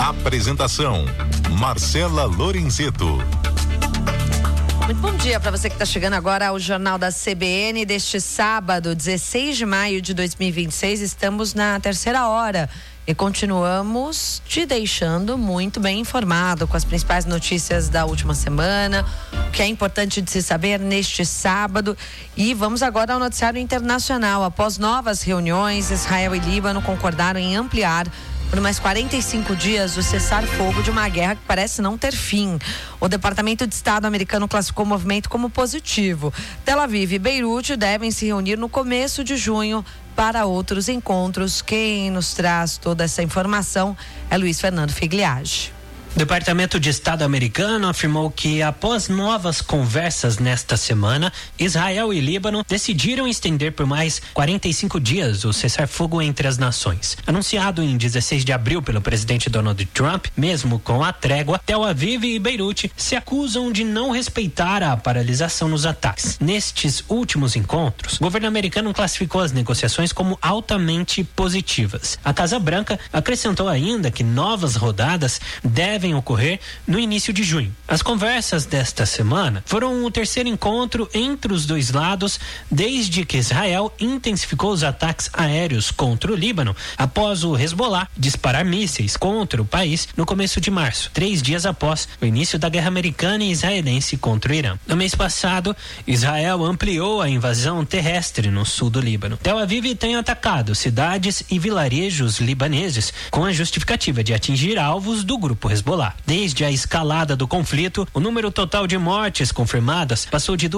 Apresentação: Marcela Lorenzeto. Muito bom dia para você que está chegando agora ao Jornal da CBN deste sábado, 16 de maio de 2026. Estamos na terceira hora e continuamos te deixando muito bem informado com as principais notícias da última semana, o que é importante de se saber neste sábado. E vamos agora ao noticiário internacional. Após novas reuniões, Israel e Líbano concordaram em ampliar por mais 45 dias o cessar-fogo de uma guerra que parece não ter fim. O Departamento de Estado americano classificou o movimento como positivo. Tel Aviv e Beirute devem se reunir no começo de junho para outros encontros. Quem nos traz toda essa informação é Luiz Fernando Figliage. O Departamento de Estado americano afirmou que, após novas conversas nesta semana, Israel e Líbano decidiram estender por mais 45 dias o cessar-fogo entre as nações. Anunciado em 16 de abril pelo presidente Donald Trump, mesmo com a trégua, Tel Aviv e Beirute se acusam de não respeitar a paralisação nos ataques. Nestes últimos encontros, o governo americano classificou as negociações como altamente positivas. A Casa Branca acrescentou ainda que novas rodadas devem ocorrer no início de junho. As conversas desta semana foram o terceiro encontro entre os dois lados desde que Israel intensificou os ataques aéreos contra o Líbano após o Hezbollah disparar mísseis contra o país no começo de março, 3 dias após o início da guerra americana e israelense contra o Irã. No mês passado, Israel ampliou a invasão terrestre no sul do Líbano. Tel Aviv tem atacado cidades e vilarejos libaneses com a justificativa de atingir alvos do grupo Hezbollah. Desde a escalada do conflito, o número total de mortes confirmadas passou de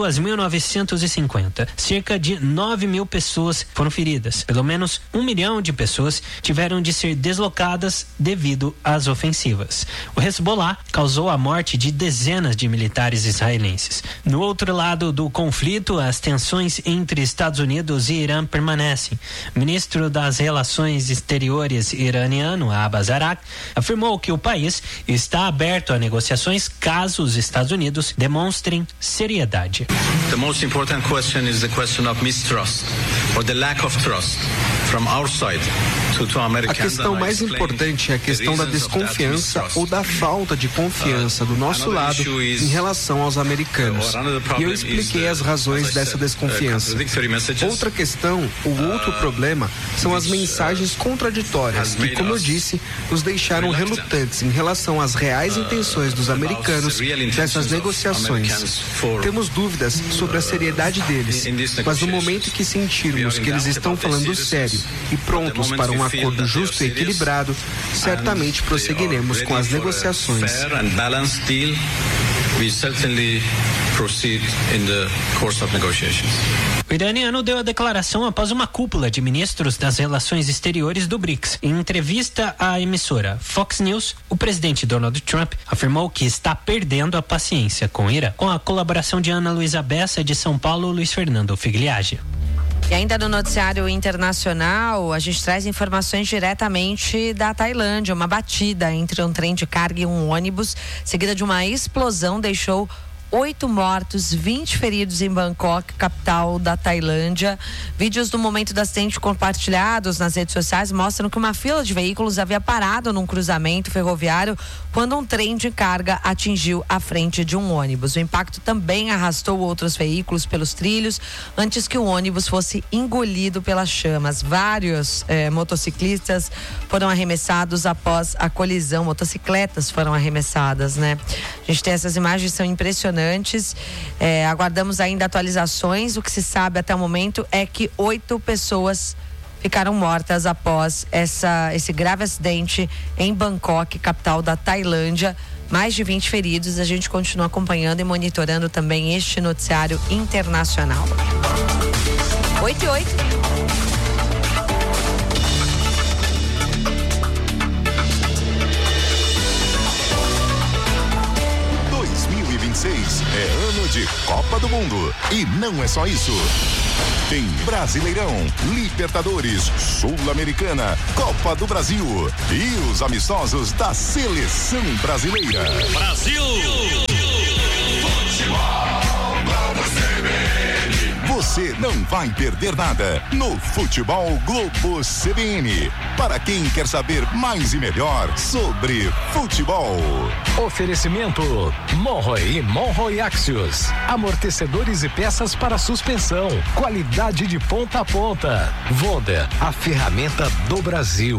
2.950. Cerca de 9.000 pessoas foram feridas. Pelo menos 1 milhão de pessoas tiveram de ser deslocadas devido às ofensivas. O Hezbollah causou a morte de dezenas de militares israelenses. No outro lado do conflito, as tensões entre Estados Unidos e Irã permanecem. O ministro das Relações Exteriores iraniano, Abbas Araqi, afirmou que o país está aberto a negociações caso os Estados Unidos demonstrem seriedade. The most important question is the question of mistrust or the lack of trust from our side to Americans. A questão mais importante é a questão da desconfiança ou da falta de confiança do nosso lado em relação aos americanos. E eu expliquei as razões dessa desconfiança. Outra questão, outro problema, são as mensagens contraditórias que, como eu disse, nos deixaram relutantes em relação às reais intenções dos americanos nessas negociações. Temos dúvidas sobre a seriedade deles, mas no momento que sentirmos que eles estão falando sério e prontos para um acordo justo e equilibrado, certamente prosseguiremos com as negociações. O iraniano deu a declaração após uma cúpula de ministros das relações exteriores do BRICS. Em entrevista à emissora Fox News, o presidente Donald Trump afirmou que está perdendo a paciência com o Irã. Com a colaboração de Ana Luísa Bessa, de São Paulo, Luiz Fernando Figliage. E ainda no noticiário internacional, a gente traz informações diretamente da Tailândia. Uma batida entre um trem de carga e um ônibus, seguida de uma explosão, deixou 8 mortos, 20 feridos em Bangkok, capital da Tailândia. Vídeos do momento do acidente compartilhados nas redes sociais mostram que uma fila de veículos havia parado num cruzamento ferroviário quando um trem de carga atingiu a frente de um ônibus. O impacto também arrastou outros veículos pelos trilhos antes que o ônibus fosse engolido pelas chamas. Vários motociclistas foram arremessados após a colisão. Motocicletas foram arremessadas, né? A gente tem essas imagens, são impressionantes. Aguardamos ainda atualizações. O que se sabe até o momento é que 8 pessoas ficaram mortas após esse grave acidente em Bangkok, capital da Tailândia. Mais de 20 feridos. A gente continua acompanhando e monitorando também este noticiário internacional. 8:08. É ano de Copa do Mundo. E não é só isso. Tem Brasileirão, Libertadores, Sul-Americana, Copa do Brasil e os amistosos da Seleção Brasileira. Brasil! Futebol, você não vai perder nada no Futebol Globo CBN. Para quem quer saber mais e melhor sobre futebol. Oferecimento Monroe e Monroe Axios. Amortecedores e peças para suspensão. Qualidade de ponta a ponta. Voda, a ferramenta do Brasil.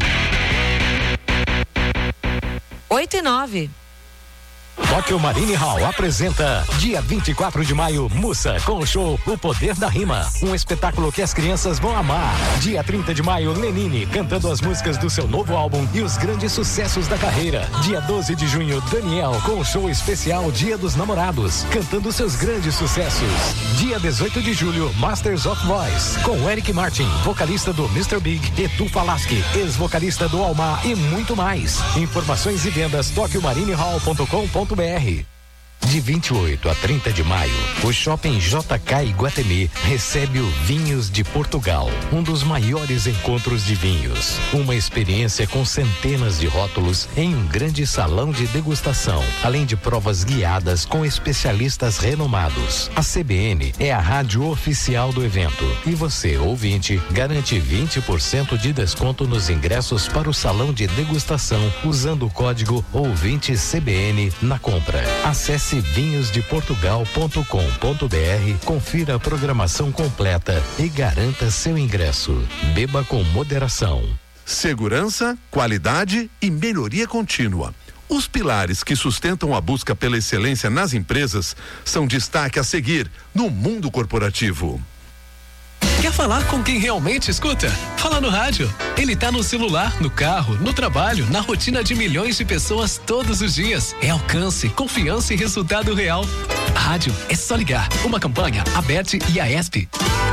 8:09. Tóquio Marine Hall apresenta dia 24 de maio, Mussa com o show O Poder da Rima, um espetáculo que as crianças vão amar. Dia 30 de maio, Lenine cantando as músicas do seu novo álbum e os grandes sucessos da carreira. Dia 12 de junho, Daniel com o show especial Dia dos Namorados, cantando seus grandes sucessos. Dia 18 de julho, Masters of Voice com Eric Martin, vocalista do Mr. Big, e Tu Falaschi, ex-vocalista do Almar e muito mais. Informações e vendas tokyomarinehall.com.br. De 28 a 30 de maio, o Shopping JK Iguatemi recebe o Vinhos de Portugal, um dos maiores encontros de vinhos. Uma experiência com centenas de rótulos em um grande salão de degustação, além de provas guiadas com especialistas renomados. A CBN é a rádio oficial do evento e você, ouvinte, garante 20% de desconto nos ingressos para o salão de degustação usando o código ouvinte CBN na compra. Acesse vinhosdeportugal.com.br, confira a programação completa e garanta seu ingresso. Beba com moderação. Segurança, qualidade e melhoria contínua. Os pilares que sustentam a busca pela excelência nas empresas são destaque a seguir no mundo corporativo. Quer falar com quem realmente escuta? Fala no rádio. Ele tá no celular, no carro, no trabalho, na rotina de milhões de pessoas todos os dias. É alcance, confiança e resultado real. Rádio é só ligar. Uma campanha, Aberte e Aesp.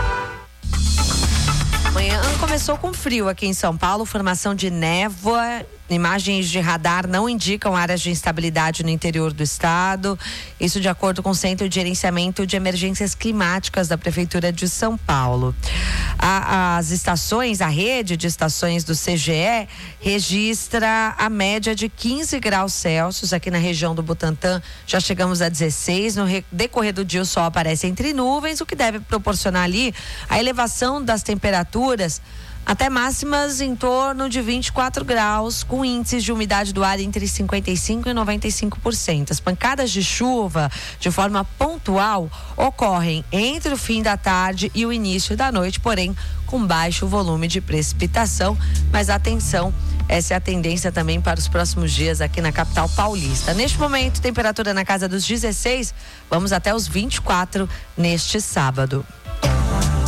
Amanhã começou com frio aqui em São Paulo, formação de névoa. Imagens de radar não indicam áreas de instabilidade no interior do estado. Isso de acordo com o Centro de Gerenciamento de Emergências Climáticas da Prefeitura de São Paulo. As estações, a rede de estações do CGE registra a média de 15 graus Celsius. Aqui na região do Butantã já chegamos a 16. No decorrer do dia o sol aparece entre nuvens, o que deve proporcionar ali a elevação das temperaturas até máximas em torno de 24 graus, com índices de umidade do ar entre 55% e 95%. As pancadas de chuva, de forma pontual, ocorrem entre o fim da tarde e o início da noite, porém com baixo volume de precipitação. Mas atenção, essa é a tendência também para os próximos dias aqui na capital paulista. Neste momento, temperatura na casa dos 16, vamos até os 24 neste sábado.